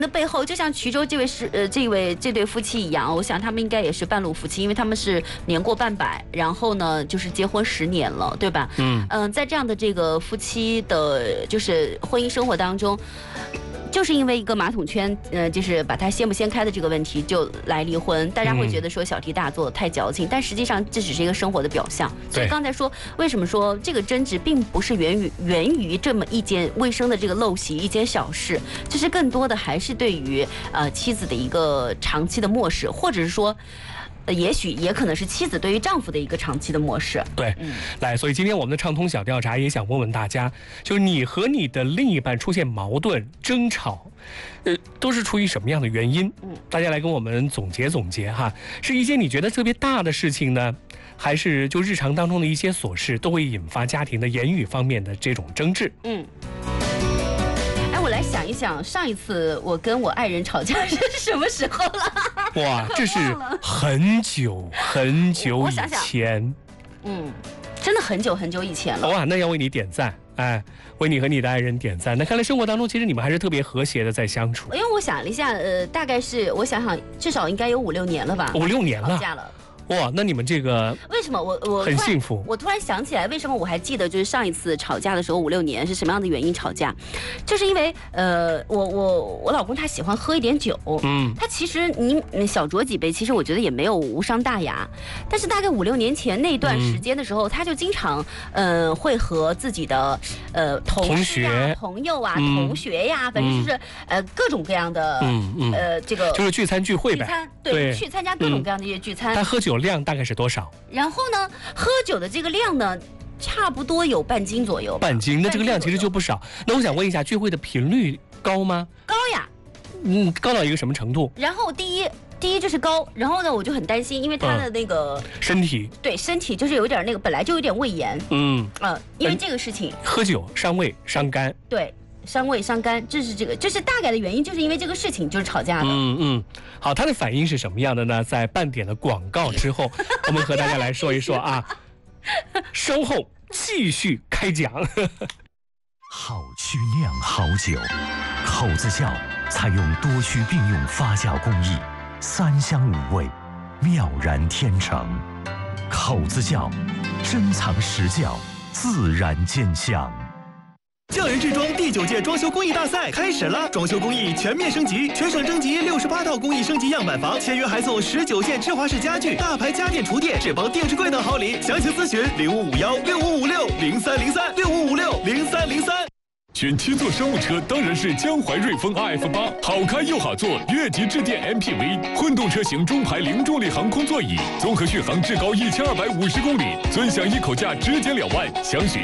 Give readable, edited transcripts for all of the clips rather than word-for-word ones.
那背后就像衢州这对夫妻一样，我想他们应该也是半路夫妻，因为他们是年过半百，然后呢就是结婚10年了，对吧？在这样的这个夫妻的，就是婚姻生活当中。就是因为一个马桶圈，就是把它掀不掀开的这个问题，就来离婚。大家会觉得说小题大做，太矫情，但实际上这只是一个生活的表象。所以刚才说，为什么说这个争执并不是源于这么一件卫生的这个陋习，一件小事，其实更多的还是对于妻子的一个长期的漠视，或者是说。也许也可能是妻子对于丈夫的一个长期的漠视。 对，来，所以今天我们的畅通小调查也想问问大家，就是你和你的另一半出现矛盾、争吵，都是出于什么样的原因？大家来跟我们总结总结哈，是一些你觉得特别大的事情呢，还是就日常当中的一些琐事，都会引发家庭的言语方面的这种争执？ 我来想一想，上一次我跟我爱人吵架是什么时候了？ 哇，这是很久很久以前。 真的很久很久以前了。 哇，那要为你点赞，哎，为你和你的爱人点赞。那看来生活当中，其实你们还是特别和谐的在相处。 因为我想了一下，大概是我想至少应该有5、6年了吧。 5、6年了。 吵架了。 哇，那你们这个为什么我很幸福？ 我突然想起来，为什么我还记得就是上一次吵架的时候5、6年是什么样的原因吵架？就是因为我老公他喜欢喝一点酒，他其实你小酌几杯，其实我觉得也没有无伤大雅。但是大概5、6年前那段时间的时候，他就经常会和自己的同事啊、朋友啊、同学呀，反正就是各种各样的这个就是聚餐聚会呗。 对，去参加各种各样的一些聚餐。 他喝酒量大概是多少？ 然后呢，喝酒的这个量呢，差不多有半斤左右。 半斤，那这个量其实就不少。那我想问一下，聚会的频率高吗？ 高呀。 高到一个什么程度？ 然后第一就是高，然后呢，我就很担心，因为他的那个身体， 对身体就是有点那个，本来就有点胃炎。因为这个事情， 喝酒伤胃伤肝。 对。伤胃伤肝，这是大概的原因，就是因为这个事情就是吵架的。 好，他的反应是什么样的呢？在半点的广告之后，我们和大家来说一说啊。稍后继续开讲。 好曲酿好酒，口子窖采用多区并用发酵工艺，3香5味，妙然天成。口子窖，珍藏实窖，自然见香。 匠人制装第9届装修工艺大赛开始了，装修工艺全面升级，全省征集68套工艺升级样板房，签约还送19件芝华士家具、大牌家电厨电、智邦定制柜等好礼。详情咨询05516556030365560303。 选7座商务车当然是江淮瑞风 RF8，好开又好坐，越级致电 MPV， 混动车型中排零重力航空座椅，综合续航至高1250公里，尊享一口价直减2万，详询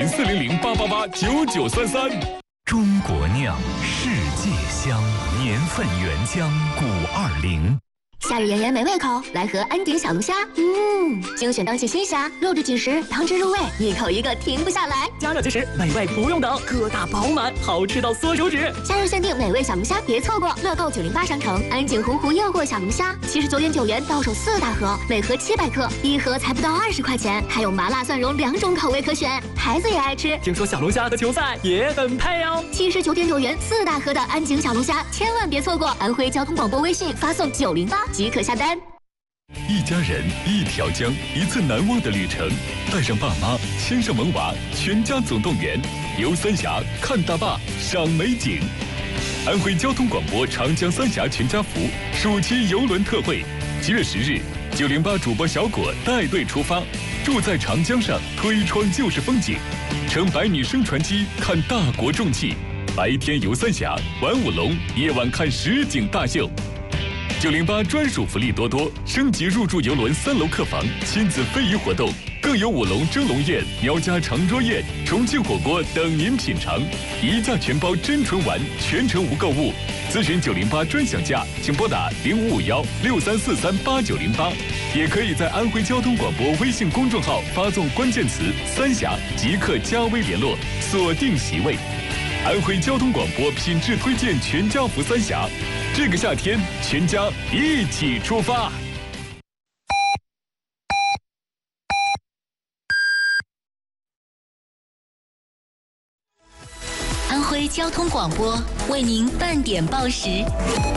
400889933。 中国酿，世界香，年份原浆520。 夏日炎炎没胃口，来盒安鼎小龙虾。精选当季鲜虾，肉质紧实，汤汁入味，一口一个停不下来。 加热即食，美味不用等，个大饱满，好吃到缩手指。 夏日限定美味小龙虾，别错过！乐购908商城，安井洪湖诱惑小龙虾，79.9元到手4大盒，每盒700克，一盒才不到20块钱，还有麻辣蒜蓉2种口味可选，孩子也爱吃。 听说小龙虾和球赛也很配哦。 79.9元4大盒的安井小龙虾，千万别错过！安徽交通广播微信发送908即可下单。 一家人一条江，一次难忘的旅程。带上爸妈，牵上萌娃，全家总动员，游三峡，看大坝，赏美景。安徽交通广播长江三峡全家福暑期游轮特惠，7月10日，908主播小果带队出发，住在长江上，推窗就是风景，乘百米升船机看大国重器，白天游三峡，玩舞龙，夜晚看实景大秀。908专属福利多多，升级入住游轮3楼客房，亲子非遗活动，更有舞龙蒸笼宴、喵家长桌宴、重庆火锅等您品尝，一价全包真纯玩，全程无购物。咨询908专享价，请拨打055163438908，也可以在安徽交通广播微信公众号发送关键词“三峡”即可加微联络，锁定席位。安徽交通广播品质推荐全家福三峡，这个夏天全家一起出发。 安徽交通广播为您半点报时。